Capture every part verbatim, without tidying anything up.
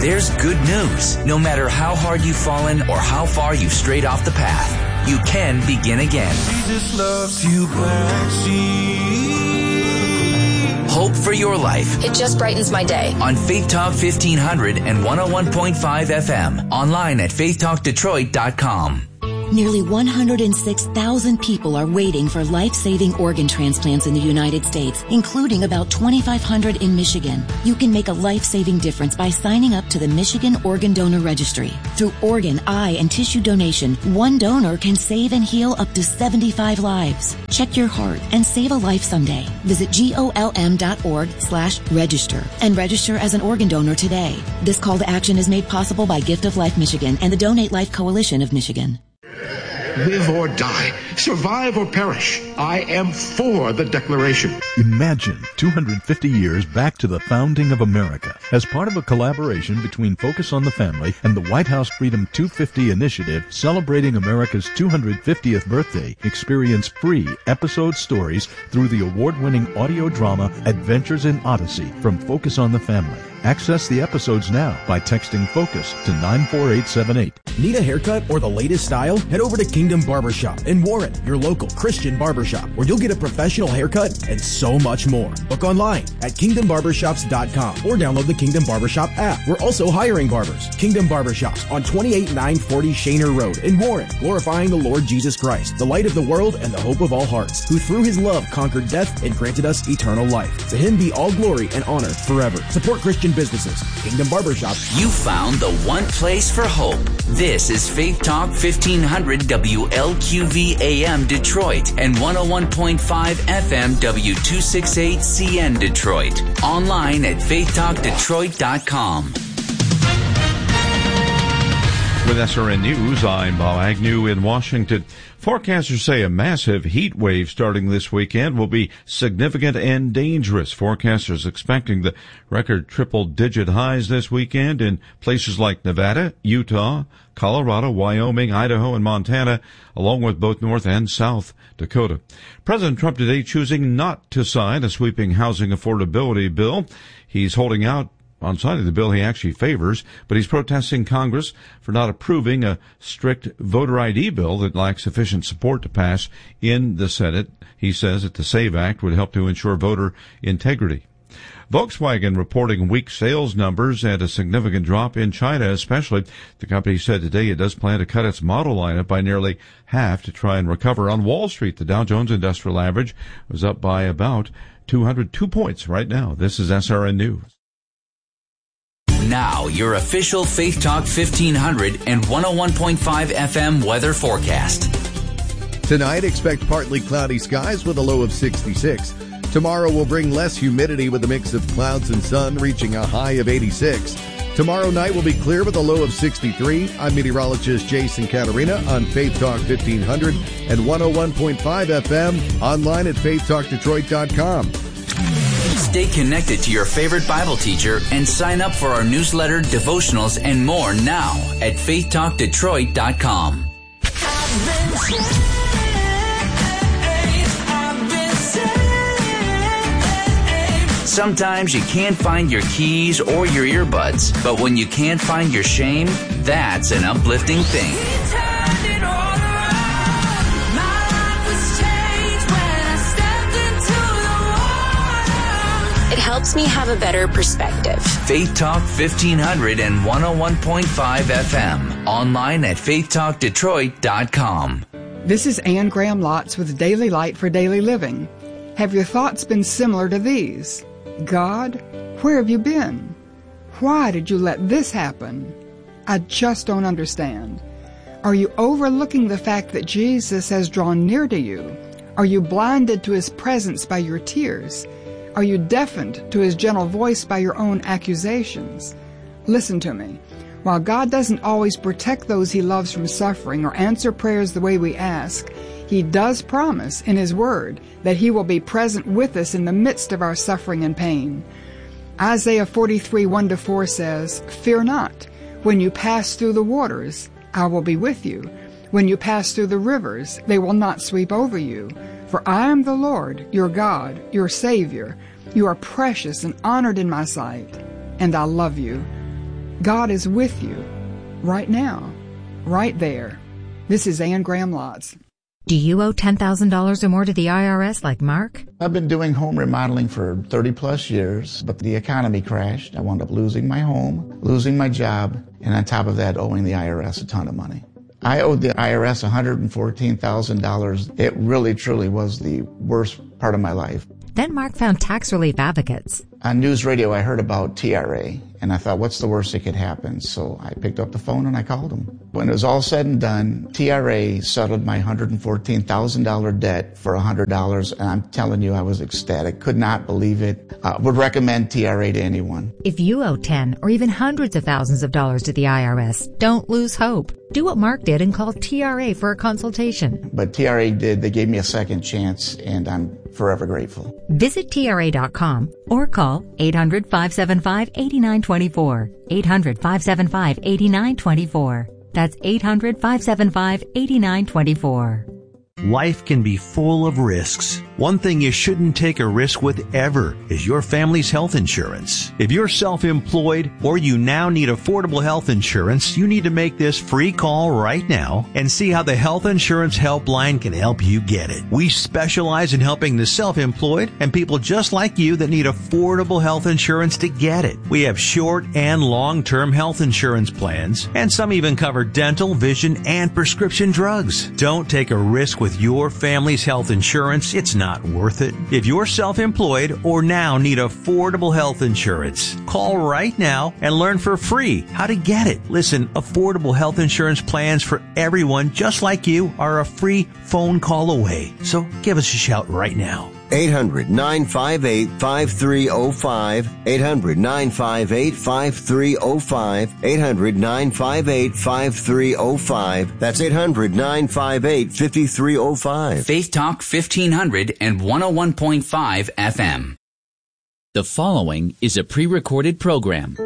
there's good news. No matter how hard you've fallen or how far you've strayed off the path, you can begin again. Jesus loves you back. Hope for your life. It just brightens my day. On Faith Talk fifteen hundred and one oh one point five F M. Online at faith talk detroit dot com. Nearly one hundred six thousand people are waiting for life-saving organ transplants in the United States, including about twenty-five hundred in Michigan. You can make a life-saving difference by signing up to the Michigan Organ Donor Registry. Through organ, eye, and tissue donation, one donor can save and heal up to seventy-five lives. Check your heart and save a life someday. Visit golm.org slash register and register as an organ donor today. This call to action is made possible by Gift of Life Michigan and the Donate Life Coalition of Michigan. Live or die, survive or perish, I am for the Declaration. Imagine two hundred fifty years back to the founding of America. As part of a collaboration between Focus on the Family and the White House Freedom two fifty initiative celebrating America's two hundred fiftieth birthday, experience free episode stories through the award-winning audio drama Adventures in Odyssey from Focus on the Family. Access the episodes now by texting FOCUS to nine four eight seven eight. Need a haircut or the latest style? Head over to Kingdom Barbershop in Warren, your local Christian barbershop, where you'll get a professional haircut and so much more. Book online at kingdom barbershops dot com or download the Kingdom Barbershop app. We're also hiring barbers. Kingdom Barbershops on twenty-eight nine forty Shaner Road in Warren, glorifying the Lord Jesus Christ, the light of the world and the hope of all hearts, who through his love conquered death and granted us eternal life. To him be all glory and honor forever. Support Christian businesses. Kingdom Barbershop. You found the one place for hope. This is Faith Talk fifteen hundred W L Q V A M Detroit and one oh one point five F M W two sixty-eight C N Detroit. Online at faith talk detroit dot com. With S R N News, I'm Bob Agnew in Washington. Forecasters say a massive heat wave starting this weekend will be significant and dangerous. Forecasters expecting the record triple-digit highs this weekend in places like Nevada, Utah, Colorado, Wyoming, Idaho, and Montana, along with both North and South Dakota. President Trump today choosing not to sign a sweeping housing affordability bill. He's holding out on signing the bill he actually favors, but he's protesting Congress for not approving a strict voter I D bill that lacks sufficient support to pass in the Senate. He says that the SAVE Act would help to ensure voter integrity. Volkswagen reporting weak sales numbers and a significant drop in China especially. The company said today it does plan to cut its model lineup by nearly half to try and recover. On Wall Street, the Dow Jones Industrial Average was up by about two hundred two points right now. This is S R N News. Now, your official Faith Talk fifteen hundred and one oh one point five F M weather forecast. Tonight, expect partly cloudy skies with a low of sixty-six. Tomorrow will bring less humidity with a mix of clouds and sun, reaching a high of eighty-six. Tomorrow night will be clear with a low of sixty-three. I'm meteorologist Jason Caterina on Faith Talk fifteen hundred and one oh one point five F M, online at faith talk detroit dot com. Stay connected to your favorite Bible teacher and sign up for our newsletter, devotionals, and more now at faith talk detroit dot com. Sometimes you can't find your keys or your earbuds, but when you can't find your shame, that's an uplifting thing. It helps me have a better perspective. Faith Talk fifteen hundred and one oh one point five F M. Online at faith talk detroit dot com. This is Anne Graham Lotz with Daily Light for Daily Living. Have your thoughts been similar to these? God, where have you been? Why did you let this happen? I just don't understand. Are you overlooking the fact that Jesus has drawn near to you? Are you blinded to his presence by your tears? Are you deafened to his gentle voice by your own accusations? Listen to me. While God doesn't always protect those he loves from suffering or answer prayers the way we ask, he does promise in his word that he will be present with us in the midst of our suffering and pain. Isaiah forty-three, one to four says, "Fear not. When you pass through the waters, I will be with you. When you pass through the rivers, they will not sweep over you. For I am the Lord, your God, your Savior. You are precious and honored in my sight, and I love you." God is with you right now, right there. This is Ann Graham Lotz. Do you owe ten thousand dollars or more to the I R S like Mark? I've been doing home remodeling for thirty plus years, but the economy crashed. I wound up losing my home, losing my job, and on top of that, owing the I R S a ton of money. I owed the I R S one hundred fourteen thousand dollars. It really, truly was the worst part of my life. Then Mark found tax relief advocates. On news radio, I heard about T R A, and I thought, what's the worst that could happen? So I picked up the phone and I called them. When it was all said and done, T R A settled my one hundred fourteen thousand dollars debt for one hundred dollars, and I'm telling you, I was ecstatic. Could not believe it. Uh, would recommend T R A to anyone. If you owe ten or even hundreds of thousands of dollars to the I R S, don't lose hope. Do what Mark did and call T R A for a consultation. But T R A did. They gave me a second chance, and I'm forever grateful. Visit T R A dot com or call eight hundred, five seven five, eight nine two four. eight hundred, five seven five, eight nine two four. That's eight hundred, five seven five, eight nine two four. Life can be full of risks. One thing you shouldn't take a risk with ever is your family's health insurance. If you're self-employed or you now need affordable health insurance, you need to make this free call right now and see how the Health Insurance Helpline can help you get it. We specialize in helping the self-employed and people just like you that need affordable health insurance to get it. We have short and long-term health insurance plans, and some even cover dental, vision, and prescription drugs. Don't take a risk with your family's health insurance. It's not worth it. If you're self-employed or now need affordable health insurance, call right now and learn for free how to get it. Listen, affordable health insurance plans for everyone just like you are a free phone call away. So give us a shout right now. eight hundred, nine five eight, five three zero five. eight hundred, nine five eight, five three zero five. eight hundred, nine five eight, five three zero five. That's eight hundred, nine five eight, five three zero five. Faith Talk fifteen hundred and one oh one point five F M. The following is a pre-recorded program.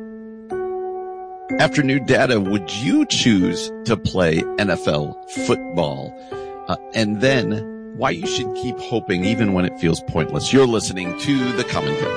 After new data, would you choose to play N F L football? Uh, and then why you should keep hoping even when it feels pointless. You're listening to The Common Good.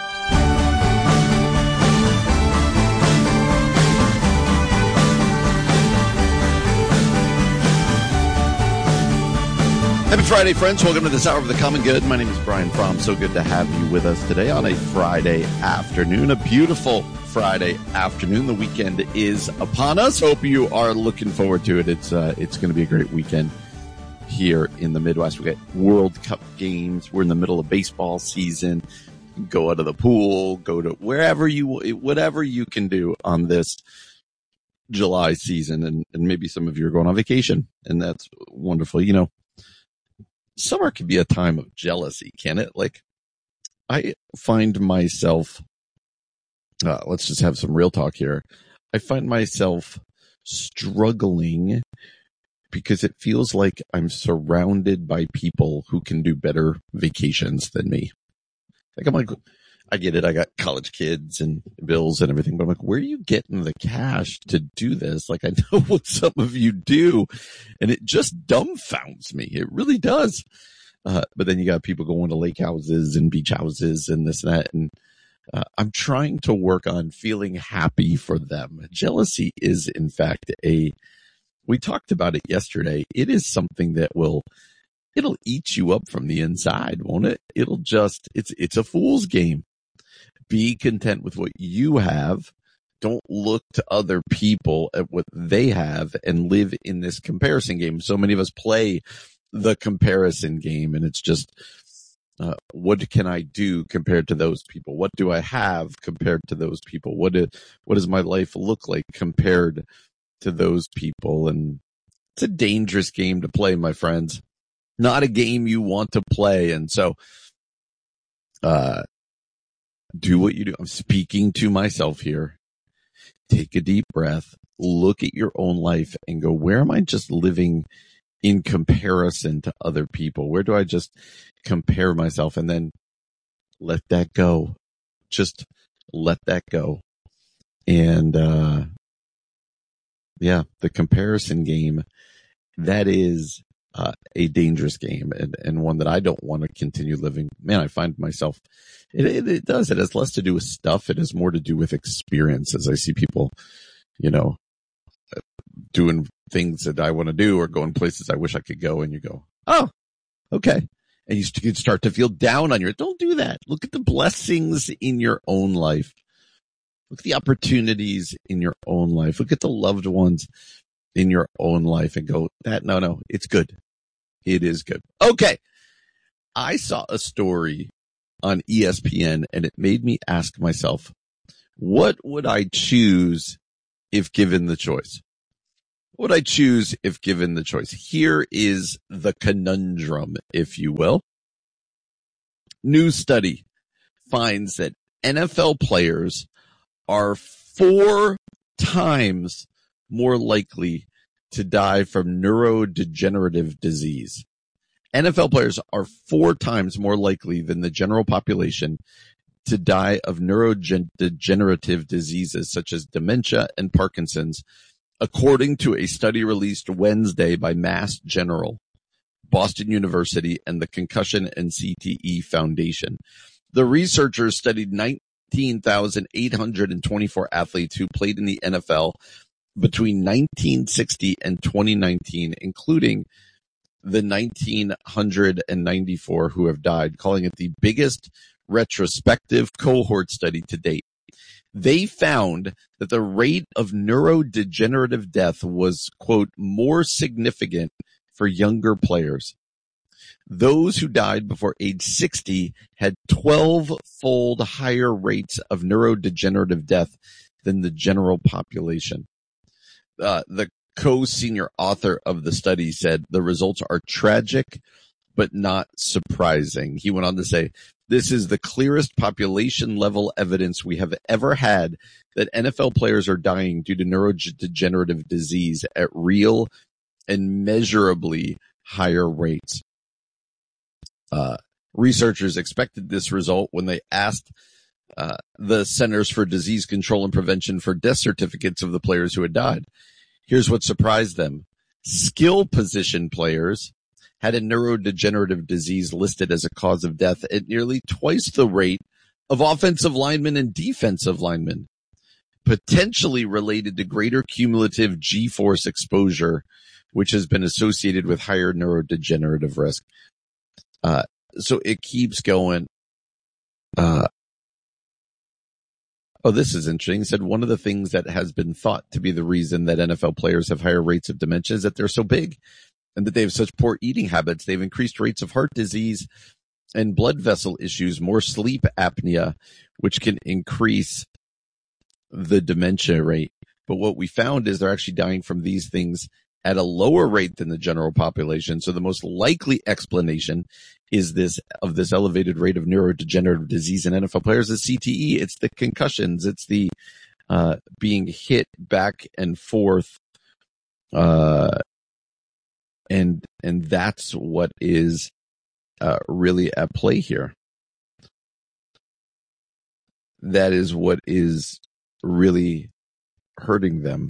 Happy Friday, friends. Welcome to this hour of The Common Good. My name is Brian Fromm. So good to have you with us today on a Friday afternoon, a beautiful Friday afternoon. The weekend is upon us. Hope you are looking forward to it. It's, uh, it's going to be a great weekend here in the Midwest. We got World Cup games. We're in the middle of baseball season. Go out of the pool, go to wherever you, whatever you can do on this July season. And, and maybe some of you are going on vacation, and that's wonderful. You know, summer can be a time of jealousy, can it? Like, I find myself, uh, let's just have some real talk here. I find myself struggling because it feels like I'm surrounded by people who can do better vacations than me. Like, I'm like, I get it. I got college kids and bills and everything, but I'm like, where are you getting the cash to do this? Like, I know what some of you do, and it just dumbfounds me. It really does. Uh, but then you got people going to lake houses and beach houses and this and that. And uh, I'm trying to work on feeling happy for them. Jealousy is, in fact, a, we talked about it yesterday. It is something that will, it'll eat you up from the inside, won't it? It'll just, it's, it's a fool's game. Be content with what you have. Don't look to other people at what they have and live in this comparison game. So many of us play the comparison game, and it's just, uh, what can I do compared to those people? What do I have compared to those people? What do, what does my life look like compared to those people? And it's a dangerous game to play, my friends. Not a game you want to play. And so, uh, do what you do. I'm speaking to myself here. Take a deep breath, look at your own life and go, where am I just living in comparison to other people? Where do I just compare myself? And then let that go. Just let that go. And, uh, yeah, the comparison game, that is, uh, a dangerous game and, and one that I don't want to continue living. Man, I find myself, it, it, it does. It has less to do with stuff. It has more to do with experiences. I see people, you know, doing things that I want to do or going places I wish I could go. And you go, oh, okay. And you start to feel down on your, don't do that. Look at the blessings in your own life. Look at the opportunities in your own life. Look at the loved ones in your own life and go, that, no, no, it's good. It is good. Okay. I saw a story on E S P N and it made me ask myself, what would I choose if given the choice? What would I choose if given the choice? Here is the conundrum, if you will. New study finds that N F L players are four times more likely to die from neurodegenerative disease. N F L players are four times more likely than the general population to die of neurodegenerative diseases such as dementia and Parkinson's, according to a study released Wednesday by Mass General, Boston University, and the Concussion and C T E Foundation. The researchers studied nineteen thousand eight hundred twenty-four athletes who played in the N F L between nineteen sixty and twenty nineteen, including the nineteen ninety-four who have died, calling it the biggest retrospective cohort study to date. They found that the rate of neurodegenerative death was, quote, more significant for younger players. Those who died before age sixty had twelve-fold higher rates of neurodegenerative death than the general population. Uh, the co-senior author of the study said the results are tragic, but not surprising. He went on to say, this is the clearest population level evidence we have ever had that N F L players are dying due to neurodegenerative disease at real and measurably higher rates. Uh, researchers expected this result when they asked uh, the Centers for Disease Control and Prevention for death certificates of the players who had died. Here's what surprised them. Skill position players had a neurodegenerative disease listed as a cause of death at nearly twice the rate of offensive linemen and defensive linemen, potentially related to greater cumulative G-force exposure, which has been associated with higher neurodegenerative risk. Uh, so it keeps going. Uh, oh, this is interesting. It said one of the things that has been thought to be the reason that N F L players have higher rates of dementia is that they're so big and that they have such poor eating habits. They've increased rates of heart disease and blood vessel issues, more sleep apnea, which can increase the dementia rate. But what we found is they're actually dying from these things at a lower rate than the general population. So the most likely explanation is this of this elevated rate of neurodegenerative disease in N F L players is C T E. It's the concussions. It's the uh, being hit back and forth. Uh, and and that's what is uh, really at play here. That is what is really hurting them.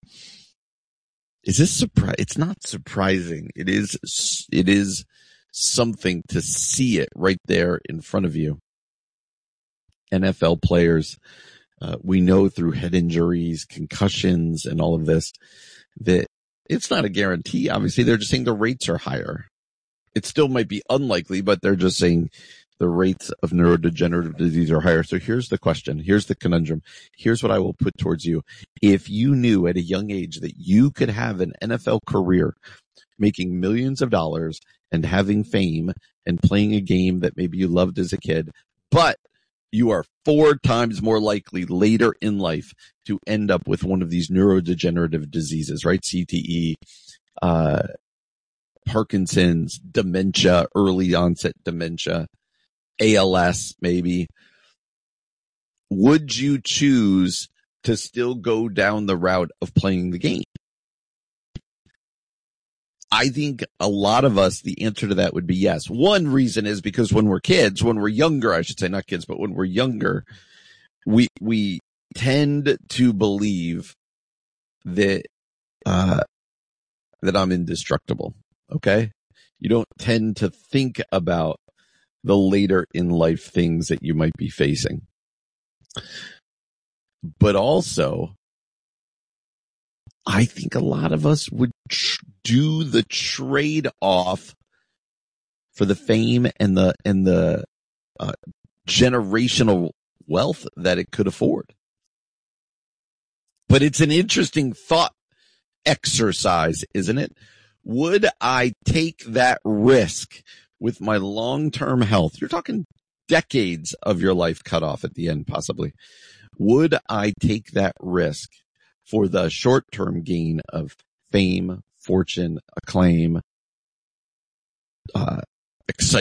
Is this surprise? It's not surprising. It is, it is something to see it right there in front of you. N F L players, uh, we know through head injuries, concussions, and all of this, that it's not a guarantee. Obviously, they're just saying the rates are higher. It still might be unlikely, but they're just saying the rates of neurodegenerative disease are higher. So here's the question. Here's the conundrum. Here's what I will put towards you. If you knew at a young age that you could have an N F L career making millions of dollars and having fame and playing a game that maybe you loved as a kid, but you are four times more likely later in life to end up with one of these neurodegenerative diseases, right? C T E, uh, Parkinson's, dementia, early onset dementia, A L S maybe. Would you choose to still go down the route of playing the game? I think a lot of us, the answer to that would be yes. One reason is because when we're kids, when we're younger, I should say not kids, but when we're younger, we, we tend to believe that, uh, that I'm indestructible. Okay. You don't tend to think about the later in life things that you might be facing. But also, I think a lot of us would tr- do the trade off for the fame and the, and the, uh, generational wealth that it could afford. But it's an interesting thought exercise, isn't it? Would I take that risk with my long-term health? You're talking decades of your life cut off at the end, possibly. Would I take that risk for the short-term gain of fame, fortune, acclaim, uh, excitement?